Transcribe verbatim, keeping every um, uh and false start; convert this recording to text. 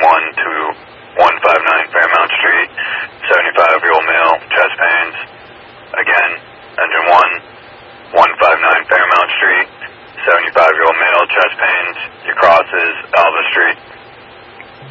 one to one five nine Fairmount Street, seventy-five-year-old male, chest pains. Again, engine one, one five nine Fairmount Street, seventy-five-year-old male, chest pains. Your cross is Alva Street.